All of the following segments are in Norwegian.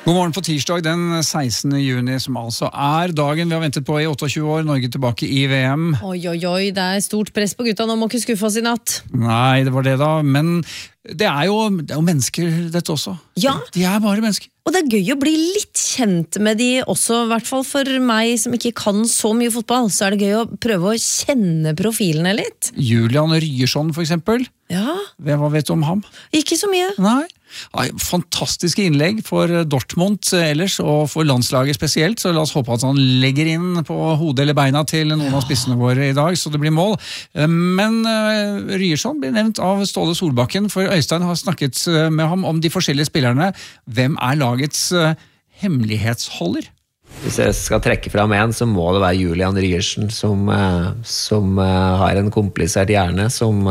God morgen på tirsdag den 16. juni, som altså dagen vi har ventet på i 28 år, Norge tilbake i VM. Oi, det stort press på gutta, nå må ikke skuffe oss i natt. Nei, det var det da, men det er jo mennesker dette også. Ja. De bare mennesker. Og det gøy å bli litt kjent med de også, i hvert fall for meg som ikke kan så mye fotball, så det gøy å prøve å kjenne profilene litt. Julian Ryerson for eksempel. Ja. Hva vet du om ham? Ikke så mye. Nei. Fantastiske innlegg for Dortmund ellers, og for landslaget spesielt, så la oss håpe at han legger inn på hodet eller beina til noen av spissene våre i dag, så det blir mål. Men Ryerson blir nevnt av Ståle Solbakken, for Øystein har snakket med ham om de forskjellige spillerne. Hvem lagets hemmelighetsholder? Hvis jeg skal trekke fram en, så må det være Julian Ryerson, som har en komplisert hjerne,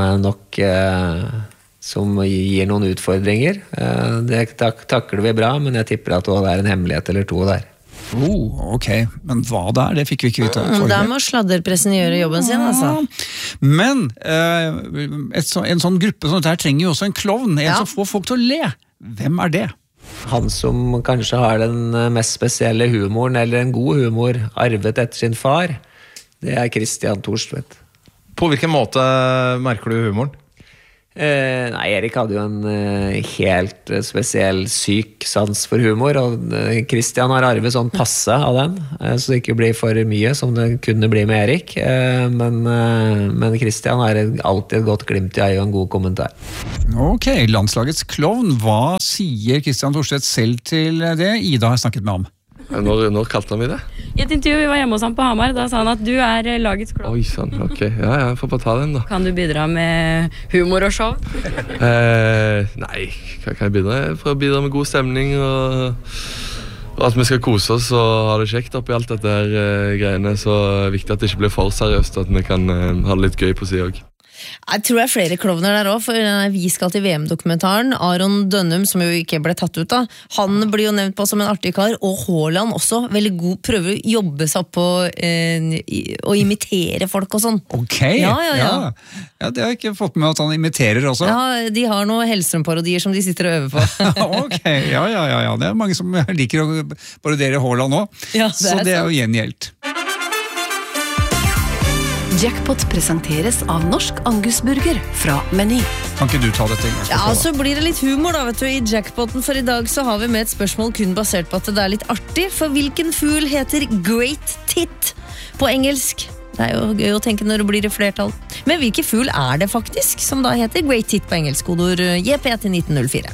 som gir noen utfordringer. Det takler vi bra, men jeg tipper at det en hemmelighet eller to der. Ok, men hva det fikk vi ikke vite. Der må sladderpressen gjøre jobben sin, altså. Men en sånn gruppe som dette her trenger jo også en klovn, en som får folk til å le. Hvem det? Han som kanskje har den mest spesielle humoren, eller en god humor, arvet etter sin far, det Christian Thorstvedt. På hvilken måte merker du humoren? Nei, Erik hadde jo en helt spesiell syk sans for humor, og Christian har arvet sånn passe av den, så det ikke blir for mye som det kunne bli med Erik, men Christian har alltid et godt glimt i øyet og en god kommentar. Ok, landslagets klovn, hva sier Christian Thorstvedt selv til det Ida har snakket med ham? Når kalte han det? I et intervju vi var hjemme hos han på Hamar, da sa han at du lagets klovn. Oi, sånn, ok. Ja, jeg får bare ta den da. Kan du bidra med humor og show? Nei, kan jeg bidra? Jeg får bidra med god stemning og at vi skal kose oss og ha det kjekt oppi alt dette her greiene, så viktig at det ikke blir for seriøst, at vi kan ha det litt gøy på siden også. Jeg tror det flere klovner der også, for vi skal til VM-dokumentaren. Aron Dønnum, som jo ikke ble tatt ut da, han blir jo nevnt på som en artig kar, og Haaland også, veldig god, prøver å jobbe seg opp på å imitere folk og sånn. Ok, ja, det har jeg ikke fått med at han imiterer også. Ja, de har noen Hellstrøm-parodier som de sitter og øver på. Ok, ja, det mange som liker å parodere Haaland også, ja, så det jo gjengjeldt. Jackpot presenteres av Norsk Angusburger fra Meny. Kan ikke du ta dette? Ja, så blir det litt humor da, vet du, i jackpoten, for i dag så har vi med et spørsmål kun basert på at det litt artig, for hvilken fugl heter Great Tit på engelsk? Det jo gøy å tenke når det blir i flertall. Men hvilken fugl det faktisk, som da heter Great Tit på engelsk, kodord JP til 1904?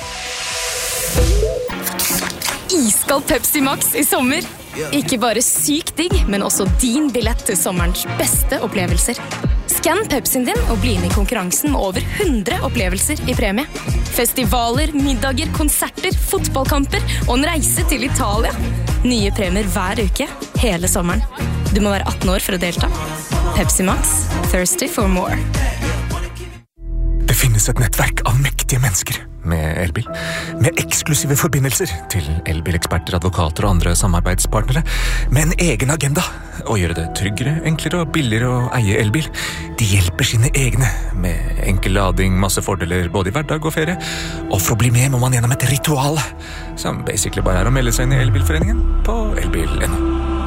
Iskald Pepsi Max i sommer. Ikke bare sykt digg, men også din billett til sommerens beste opplevelser. Skann Pepsien din og bli inn i konkurransen med over 100 opplevelser i premie. Festivaler, middager, konserter, fotballkamper og en reise til Italia. Nye premier hver uke, hele sommeren. Du må være 18 år for å delta. Pepsi Max, thirsty for more. Det finnes et nettverk av mektige mennesker med elbil, med eksklusive forbindelser til elbileksperter, advokater og andre samarbeidspartnere, med en egen agenda å gjøre det tryggere, enklere og billigere å eie elbil. De hjelper sine egne med enkel lading, masse fordeler både i hverdag og ferie, og for å bli med må man gjennom et ritual, som basically bare å melde seg inn i elbilforeningen på elbil.no.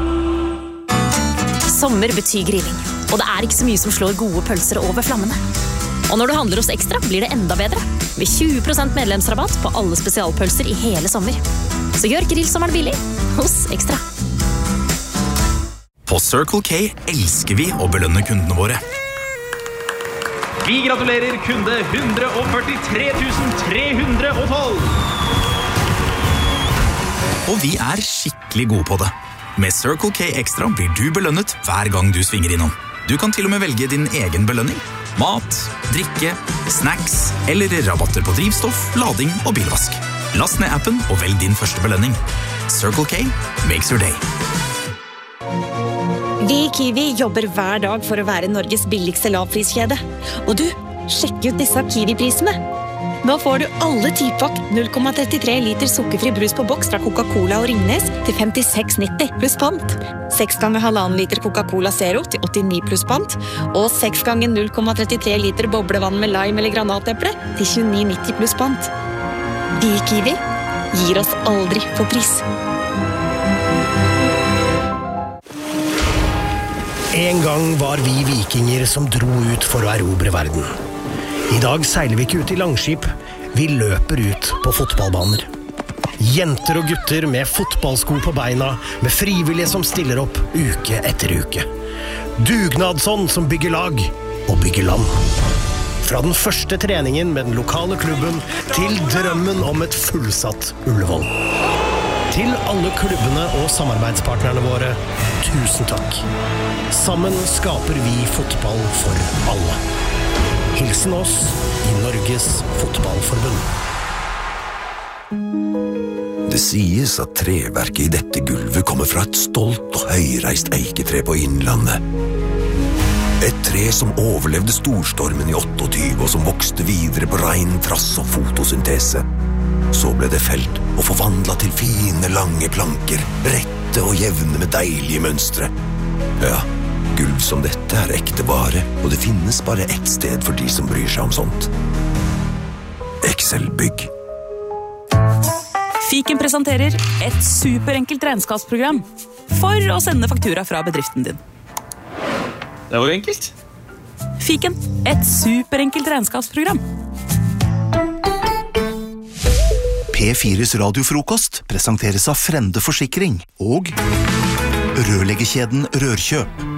Sommer betyr grilling, og det ikke så mye som slår gode pølser over flammene. Og når du handler hos Ekstra, blir det enda bedre. Med 20% medlemsrabatt på alle spesialpølser i hele sommer. Så gjør grillsommeren billig hos Ekstra. På Circle K elsker vi å belønne kundene våre. Vi gratulerer kunde 143 312! Og vi skikkelig gode på det. Med Circle K Extra blir du belønnet hver gang du svinger innom. Du kan til og med velge din egen belønning. Mat, drikke, snacks eller rabatter på drivstoff, lading og bilvask. Last ned appen og velg din første belønning. Circle K makes your day. Vi i Kiwi jobber hver dag for å være Norges billigste lavpriskjede. Og du, sjekk ut disse Kiwi-prisene. Nå får du alle 10-pakk 0,33 liter sukkerfri brus på boks fra Coca-Cola og Ringnes til 56,90 pluss pant. 6 ganger 1,5 liter Coca-Cola Zero til 89 pluss pant. Og 6 ganger 0,33 liter boblevann med lime eller granateple til 29,90 pluss pant. Vi i Kiwi gir oss aldri for pris. En gang var vi vikinger som dro ut for å erobre verden. I dag seiler vi ikke ut i langskip, vi løper ut på fotballbaner. Jenter og gutter med fotballsko på beina, med frivillige som stiller opp uke etter uke. Dugnadsånd som bygger lag og bygger land. Fra den første treningen med den lokale klubben til drømmen om et fullsatt Ullevål. Til alle klubbene og samarbeidspartnerne våre, tusen takk. Sammen skaper vi fotball for alle. Hilsen oss i Norges Fotballforbund. Det sies at treverket i dette gulvet kommer fra et stolt og høyreist eiketre på Innlandet. Et tre som overlevde storstormen i 28 og som vokste videre på rein trass og fotosyntese. Så ble det felt og forvandlet til fine, lange planker, rette og jevne med deilige mønstre. Ja, gulv som dette er ekte vare, og det finnes bare ett sted for de som bryr seg om sånt. Excel-bygg. Fiken presenterer et superenkelt regnskapsprogram for å sende faktura fra bedriften din. Det var enkelt. Fiken, et superenkelt regnskapsprogram. P4s radiofrokost presenteres av Frende Forsikring og rørleggerkjeden Rørkjøp.